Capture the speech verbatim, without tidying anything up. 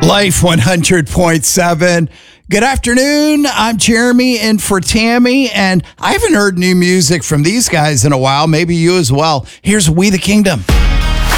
Life one hundred point seven. Good afternoon. I'm Jeremy in for Tammy, and I haven't heard new music from these guys in a while. Maybe you as well. Here's We the Kingdom.